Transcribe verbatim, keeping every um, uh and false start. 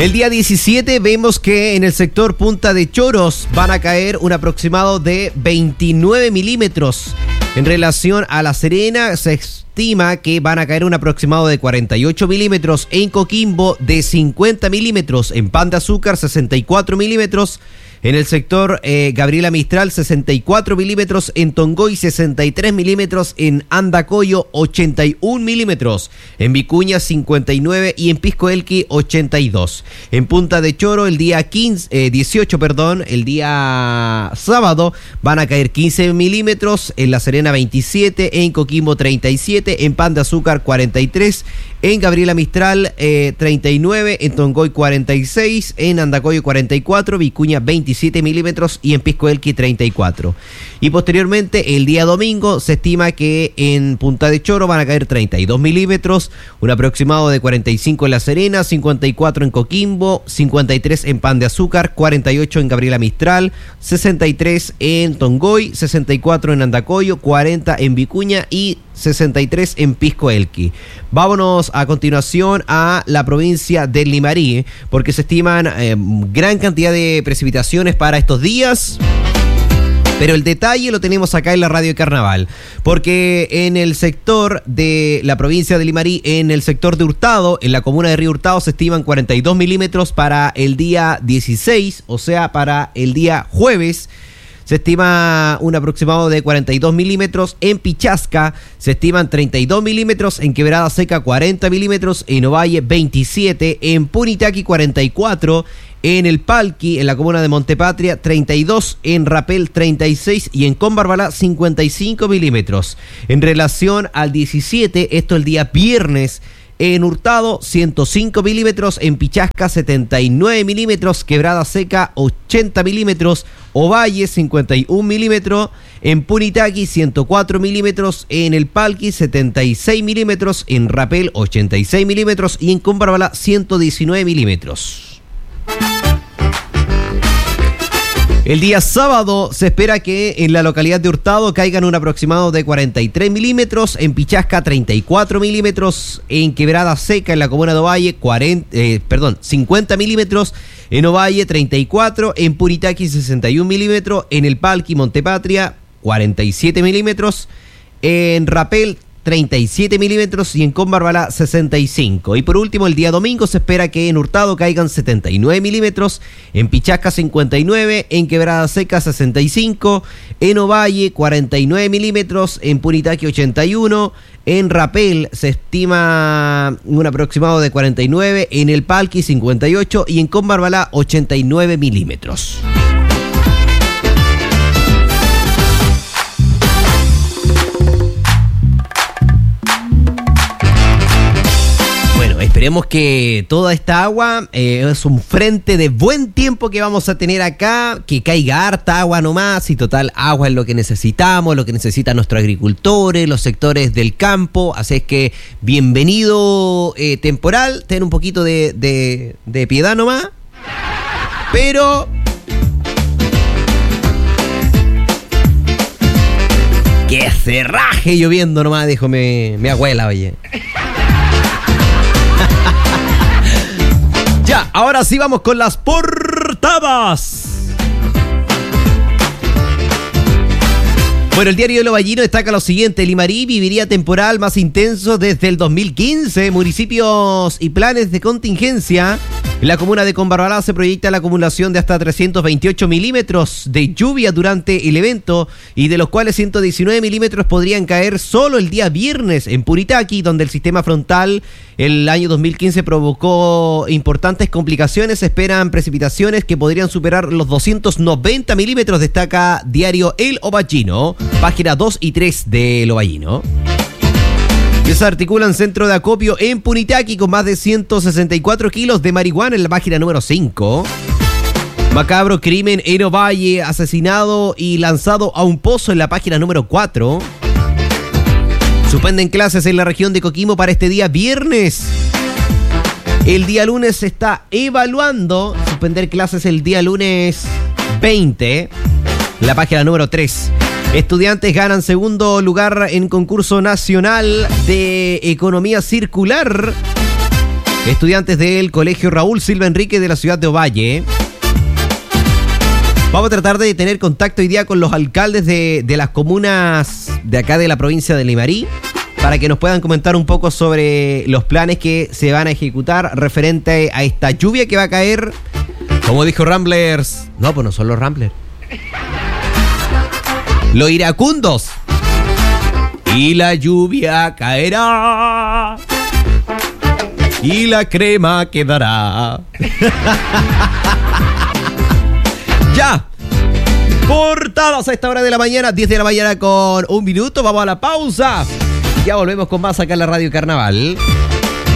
El día diecisiete vemos que en el sector Punta de Choros van a caer un aproximado de veintinueve milímetros. En relación a La Serena, se estima que van a caer un aproximado de cuarenta y ocho milímetros. En Coquimbo, de cincuenta milímetros. En Pan de Azúcar, sesenta y cuatro milímetros. En el sector eh, Gabriela Mistral, sesenta y cuatro milímetros. En Tongoy, sesenta y tres milímetros. En Andacoyo, ochenta y un milímetros. En Vicuña, cincuenta y nueve. Y en Pisco Elqui, ochenta y dos. En Punta de Choro, el día quince, eh, dieciocho, perdón, el día sábado, van a caer quince milímetros. En La Serena, veintisiete. En Coquimbo, treinta y siete. En Pan de Azúcar, cuarenta y tres. En Gabriela Mistral, eh, treinta y nueve. En Tongoy, cuarenta y seis. En Andacoyo, cuarenta y cuatro. Vicuña, veintisiete milímetros y en Pisco Elqui treinta y cuatro. Y posteriormente, el día domingo, se estima que en Punta de Choro van a caer treinta y dos milímetros, un aproximado de cuarenta y cinco en La Serena, cincuenta y cuatro en Coquimbo, cincuenta y tres en Pan de Azúcar, cuarenta y ocho en Gabriela Mistral, sesenta y tres en Tongoy, sesenta y cuatro en Andacoyo, cuarenta en Vicuña y sesenta y tres en Pisco Elqui. Vámonos a continuación a la provincia de Limarí, porque se estiman eh, gran cantidad de precipitaciones para estos días. Pero el detalle lo tenemos acá en la Radio de Carnaval, porque en el sector de la provincia de Limarí, en el sector de Hurtado, en la comuna de Río Hurtado, se estiman cuarenta y dos milímetros para el día dieciséis, o sea, para el día jueves. Se estima un aproximado de cuarenta y dos milímetros. En Pichasca se estiman treinta y dos milímetros. En Quebrada Seca, cuarenta milímetros. En Ovalle, veintisiete. En Punitaqui, cuarenta y cuatro. En El Palqui, en la comuna de Montepatria, treinta y dos. En Rapel, treinta y seis. Y en Combarbalá, cincuenta y cinco milímetros. En relación al diecisiete, esto el día viernes, en Hurtado, ciento cinco milímetros. En Pichasca, setenta y nueve milímetros. Quebrada Seca, ochenta milímetros. Ovalle, cincuenta y un milímetros. En Punitaqui, ciento cuatro milímetros. En El Palqui, setenta y seis milímetros. En Rapel, ochenta y seis milímetros. Y en Combarbalá, ciento diecinueve milímetros. El día sábado se espera que en la localidad de Hurtado caigan un aproximado de cuarenta y tres milímetros, en Pichasca treinta y cuatro milímetros, en Quebrada Seca en la comuna de Ovalle cuarenta, eh, perdón, cincuenta milímetros, en Ovalle treinta y cuatro, en Punitaqui sesenta y un milímetros, en El Palqui Montepatria cuarenta y siete milímetros, en Rapel treinta y siete milímetros y en Combarbalá sesenta y cinco. Y por último, el día domingo se espera que en Hurtado caigan setenta y nueve milímetros, en Pichasca cincuenta y nueve, en Quebrada Seca sesenta y cinco, en Ovalle cuarenta y nueve milímetros, en Punitaqui ochenta y uno, en Rapel se estima un aproximado de cuarenta y nueve, en El Palqui cincuenta y ocho y en Combarbalá ochenta y nueve milímetros. Esperemos que toda esta agua eh, es un frente de buen tiempo que vamos a tener acá, que caiga harta agua nomás, y total, agua es lo que necesitamos, lo que necesitan nuestros agricultores, los sectores del campo. Así es que bienvenido eh, temporal, ten un poquito de, de, de piedad nomás, pero que se raje lloviendo nomás, dijo mi, mi abuela, oye. Ya, ahora sí vamos con las portadas. Bueno, el diario El Ovallino destaca lo siguiente: Limarí viviría temporal más intenso desde el dos mil quince. Municipios y planes de contingencia. En la comuna de Combarbalá se proyecta la acumulación de hasta trescientos veintiocho milímetros de lluvia durante el evento, y de los cuales ciento diecinueve milímetros podrían caer solo el día viernes en Punitaqui, donde el sistema frontal el año dos mil quince provocó importantes complicaciones. Se esperan precipitaciones que podrían superar los doscientos noventa milímetros, destaca diario El Ovallino, página dos y tres de El Ovallino. Desarticulan centro de acopio en Punitaqui con más de ciento sesenta y cuatro kilos de marihuana en la página número cinco. Macabro crimen en Ovalle, asesinado y lanzado a un pozo en la página número cuatro. Suspenden clases en la región de Coquimbo para este día viernes. El día lunes se está evaluando suspender clases el día lunes veinte, en la página número tres. Estudiantes ganan segundo lugar en concurso nacional de economía circular. estudiantes del Colegio Raúl Silva Enrique de la ciudad de Ovalle. Vamos a tratar de tener contacto hoy día con los alcaldes de, de las comunas de acá de la provincia de Limarí para que nos puedan comentar un poco sobre los planes que se van a ejecutar referente a esta lluvia que va a caer. Como dijo Ramblers. No, pues no son los Ramblers. Los iracundos. Y la lluvia caerá. Y la crema quedará. Ya. Portadas a esta hora de la mañana, diez de la mañana con un minuto. Vamos a la pausa. Ya volvemos con más acá en la Radio Carnaval.